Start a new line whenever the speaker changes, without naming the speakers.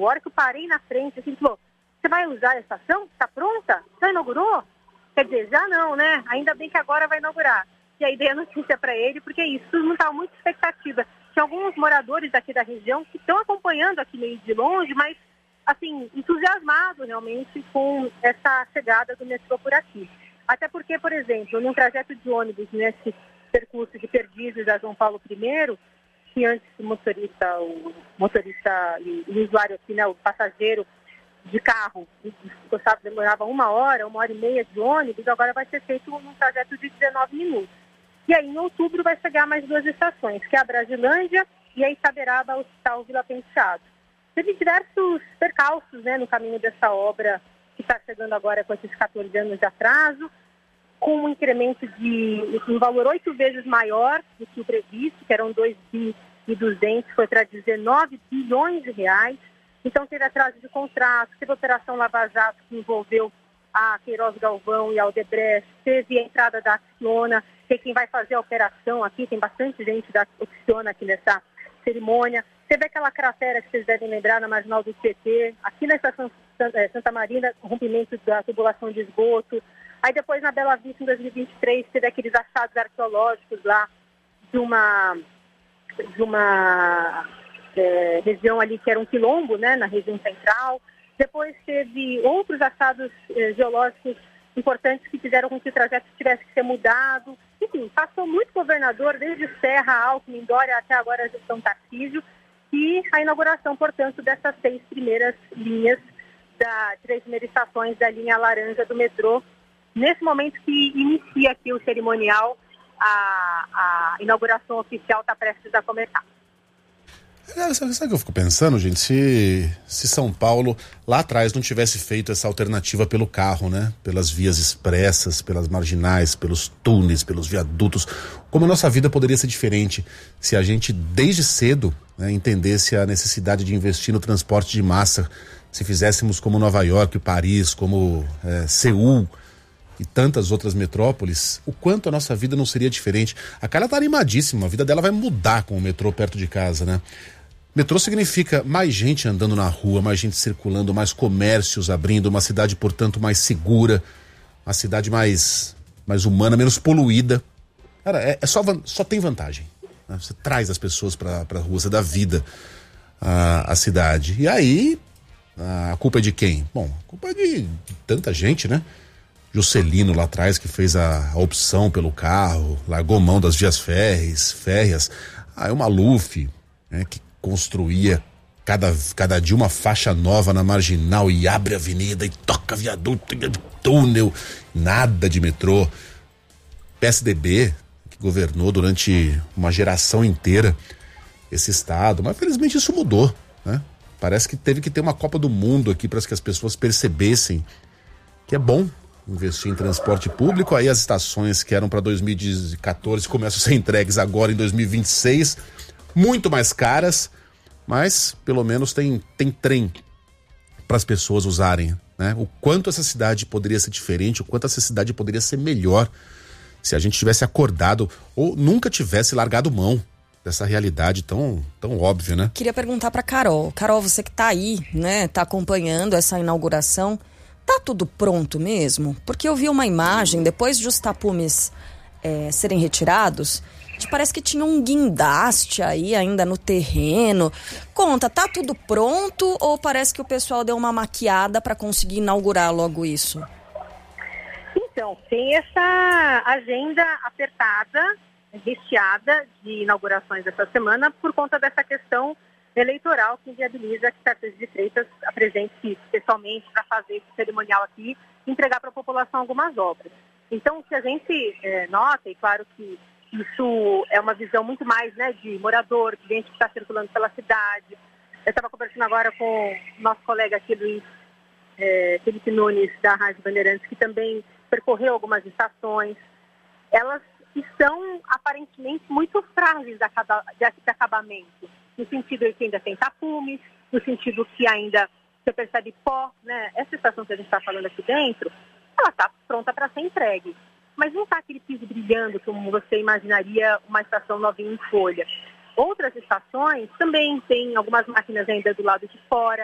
A hora que eu parei na frente, assim, ele falou, você vai usar a estação? Está pronta? Já inaugurou? Quer dizer, já não, né? Ainda bem que agora vai inaugurar. E aí dei a notícia para ele, porque isso não estava muita expectativa. Tinha alguns moradores daqui da região que estão acompanhando aqui meio de longe, mas, assim, entusiasmados realmente com essa chegada do metrô por aqui. Até porque, por exemplo, num trajeto de ônibus nesse percurso de Perdizes a João Paulo I, que antes o motorista e o usuário aqui, né, o passageiro de carro, demorava 1h e meia de ônibus, agora vai ser feito num trajeto de 19 minutos. E aí, em outubro, vai chegar mais 2 estações, que é a Brasilândia e a Itaberaba Hospital Vila Penteado. Teve diversos percalços, né, no caminho dessa obra, que está chegando agora com esses 14 anos de atraso, com um incremento de um valor 8 vezes maior do que o previsto, que eram 2.200, foi para 19 bilhões de reais. Então, teve atraso de contrato, teve a Operação Lava Jato, que envolveu a Queiroz Galvão e a Odebrecht, teve a entrada da Acciona, que é quem vai fazer a operação aqui, tem bastante gente da Acciona aqui nessa cerimônia. Teve aquela cratera que vocês devem lembrar na Marginal do Tietê, aqui na Estação Santa Marina, rompimento da tubulação de esgoto. Aí depois, na Bela Vista, em 2023, teve aqueles achados arqueológicos lá de uma região ali que era um quilombo, né, na região central. Depois teve outros achados geológicos importantes que fizeram com que o trajeto tivesse que ser mudado. Enfim, passou muito governador, desde Serra, Alckmin, Dória, até agora a gestão Tarcísio, e a inauguração, portanto, dessas 6 primeiras linhas, 3 primeiras estações da linha laranja do metrô. Nesse momento que inicia aqui o cerimonial, a inauguração oficial está prestes a começar.
Sabe o que eu fico pensando, gente? Se São Paulo lá atrás não tivesse feito essa alternativa pelo carro, né? Pelas vias expressas, pelas marginais, pelos túneis, pelos viadutos, como a nossa vida poderia ser diferente se a gente desde cedo, né, entendesse a necessidade de investir no transporte de massa, se fizéssemos como Nova York, Paris, como Seul e tantas outras metrópoles, o quanto a nossa vida não seria diferente. A Carla tá animadíssima, a vida dela vai mudar com o metrô perto de casa, né? Metrô significa mais gente andando na rua, mais gente circulando, mais comércios abrindo, uma cidade, portanto, mais segura, uma cidade mais humana, menos poluída. Cara, só tem vantagem, né? Você traz as pessoas pra rua, você dá vida à cidade. E aí, a culpa é de quem? Bom, a culpa é de tanta gente, né? Juscelino lá atrás, que fez a opção pelo carro, largou mão das vias férreas. Aí o Maluf, né, que construía cada dia uma faixa nova na Marginal e abre a avenida e toca viaduto, túnel, nada de metrô. PSDB, que governou durante uma geração inteira esse estado, mas felizmente isso mudou, né? Parece que teve que ter uma Copa do Mundo aqui para que as pessoas percebessem que é bom investir em transporte público. Aí as estações que eram para 2014 começam a ser entregues agora em 2026, muito mais caras, mas pelo menos tem trem para as pessoas usarem, né? O quanto essa cidade poderia ser diferente, o quanto essa cidade poderia ser melhor se a gente tivesse acordado ou nunca tivesse largado mão dessa realidade tão óbvia, né?
Queria perguntar para Carol. Carol, você que tá aí, né, tá acompanhando essa inauguração, tá tudo pronto mesmo? Porque eu vi uma imagem, depois de os tapumes serem retirados, parece que tinha um guindaste aí ainda no terreno. Conta, tá tudo pronto ou parece que o pessoal deu uma maquiada para conseguir inaugurar logo isso?
Então, tem essa agenda apertada, recheada de inaugurações essa semana por conta dessa questão eleitoral que inviabiliza que Tarcísio de Freitas apresente pessoalmente para fazer esse cerimonial aqui e entregar para a população algumas obras. Então, o que a gente nota, e claro que isso é uma visão muito mais, né, de morador, de gente que está circulando pela cidade. Eu estava conversando agora com o nosso colega aqui, Luiz Felipe Nunes, da Rádio Bandeirantes, que também percorreu algumas estações. Elas estão aparentemente muito frágeis de acabamento, no sentido de que ainda tem tapumes, no sentido que ainda você percebe pó, né? Essa estação que a gente está falando aqui dentro, ela está pronta para ser entregue, mas não está aquele piso brilhando como você imaginaria uma estação novinha em folha. Outras estações também têm algumas máquinas ainda do lado de fora,